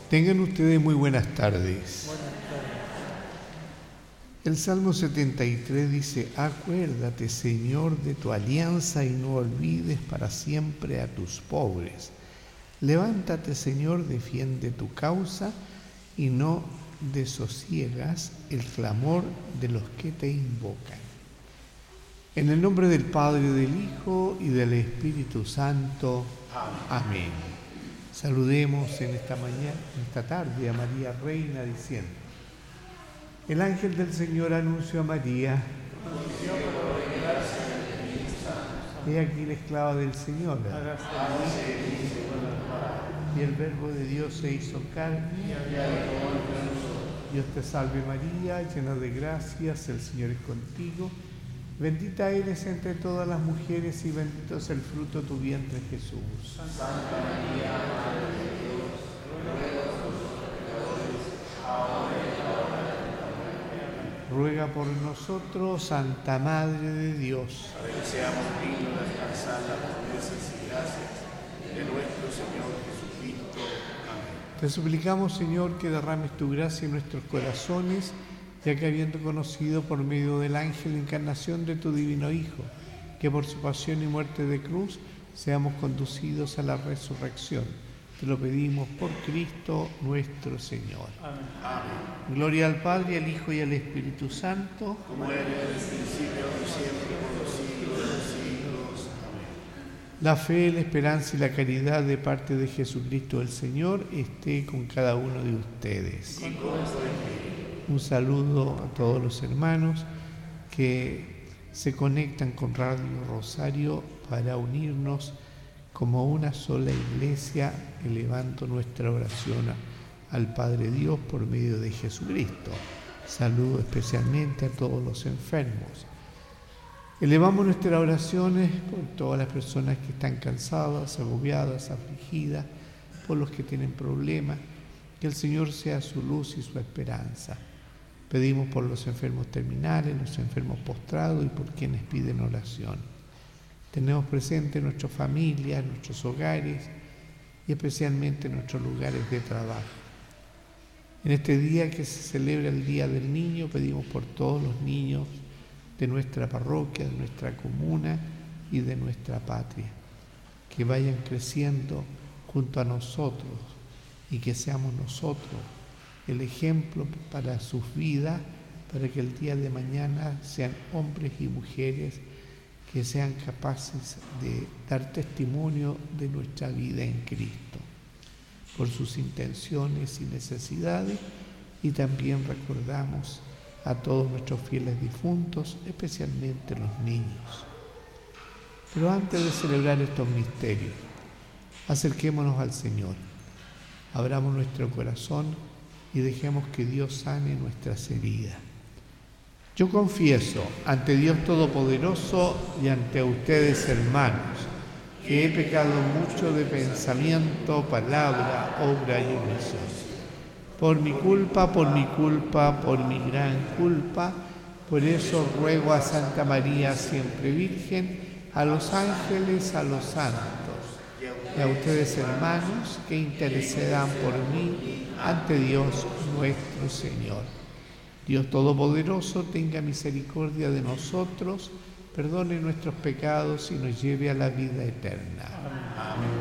Tengan ustedes muy buenas tardes. Buenas tardes. El Salmo 73 dice: acuérdate, Señor, de tu alianza y no olvides para siempre a tus pobres. Levántate, Señor, defiende tu causa y no desosiegas el clamor de los que te invocan. En el nombre del Padre, del Hijo y del Espíritu Santo. Amén. Saludemos en esta mañana, en esta tarde, a María Reina diciendo: el ángel del Señor anunció a María: he aquí la esclava del Señor. Y el Verbo de Dios se hizo carne. Dios te salve María, llena de gracias, el Señor es contigo. Bendita eres entre todas las mujeres y bendito es el fruto de tu vientre, Jesús. Santa María, Madre de Dios, ruega por nosotros pecadores, ahora y en la hora de nuestra muerte. Ruega por nosotros, Santa Madre de Dios. Para que seamos dignos de alcanzar las promesas y gracias de nuestro Señor Jesucristo. Amén. Te suplicamos, Señor, que derrames tu gracia en nuestros corazones, ya que habiendo conocido por medio del ángel la encarnación de tu divino Hijo, que por su pasión y muerte de cruz seamos conducidos a la resurrección. Te lo pedimos por Cristo nuestro Señor. Amén. Amén. Gloria al Padre, al Hijo y al Espíritu Santo. Como era en el principio, ahora y siempre, por los siglos de los siglos. Amén. La fe, la esperanza y la caridad de parte de Jesucristo el Señor esté con cada uno de ustedes. Y con tu espíritu. Un saludo a todos los hermanos que se conectan con Radio Rosario para unirnos como una sola iglesia, elevando nuestra oración al Padre Dios por medio de Jesucristo. Saludo especialmente a todos los enfermos. Elevamos nuestras oraciones por todas las personas que están cansadas, agobiadas, afligidas, por los que tienen problemas. Que el Señor sea su luz y su esperanza. Pedimos por los enfermos terminales, los enfermos postrados y por quienes piden oración. Tenemos presente nuestras familias, nuestros hogares y especialmente nuestros lugares de trabajo. En este día que se celebra el Día del Niño, pedimos por todos los niños de nuestra parroquia, de nuestra comuna y de nuestra patria, que vayan creciendo junto a nosotros y que seamos nosotros el ejemplo para sus vidas, para que el día de mañana sean hombres y mujeres que sean capaces de dar testimonio de nuestra vida en Cristo, por sus intenciones y necesidades, y también recordamos a todos nuestros fieles difuntos, especialmente los niños. Pero antes de celebrar estos misterios, acerquémonos al Señor, abramos nuestro corazón y dejemos que Dios sane nuestras heridas. Yo confieso ante Dios Todopoderoso y ante ustedes, hermanos, que he pecado mucho de pensamiento, palabra, obra y omisión. Por mi culpa, por mi gran culpa. Por eso ruego a Santa María, siempre Virgen, a los ángeles, a los santos, y a ustedes, hermanos, que intercedan por mí ante Dios nuestro Señor. Dios Todopoderoso tenga misericordia de nosotros, perdone nuestros pecados y nos lleve a la vida eterna. Amén.